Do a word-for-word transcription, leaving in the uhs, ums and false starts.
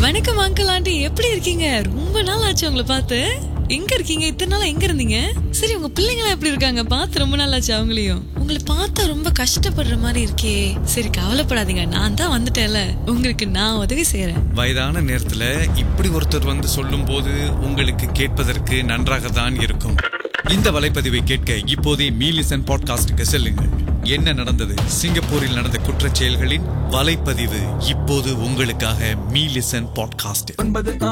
வணக்கம் uncle aunty, எப்படி இருக்கீங்க? ரொம்ப நாள் ஆச்சு உங்களை பார்த்து. எங்க இருக்கீங்க? இத்தனை நாளா எங்க இருந்தீங்க? சரி, உங்க பிள்ளைங்களா எப்படி இருக்காங்க? பார்த்து ரொம்ப நாள் ஆச்சு அவங்களையும். உங்களை பார்த்தா ரொம்ப கஷ்டப்படுற மாதிரி இருக்கே. சரி, கவலைப்படாதீங்க, நான் தான் வந்துட்டேன்ல, உங்களுக்கு நான் உதவி செய்யறேன். வயதான நேரத்துல இப்படி ஒருத்தர் வந்து சொல்லும் போது உங்களுக்கு கேட்பதற்கு நன்றாக தான் இருக்கும். இந்த வலைப்பதிவை கேட்க இப்போதே மீ லிசன் பாட்காஸ்டுக்கு செல்லுங்கள். என்ன நடந்தது? சிங்கப்பூரில் நடந்த குற்றச் செயல்களின் வலைப்பதிவு இப்போது உங்களுக்காக மீ லிசன் பாட்காஸ்ட்.